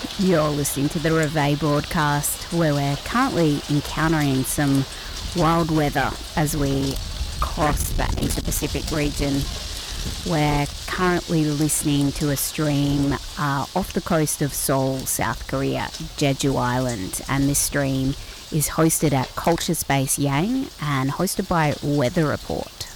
You're listening to the Reveille broadcast, where we're currently encountering some wild weather as we cross the Asia Pacific region. We're currently listening to a stream off the coast of Seoul, South Korea, Jeju Island, and this stream is hosted at Culture Space Yang and hosted by Weather Report.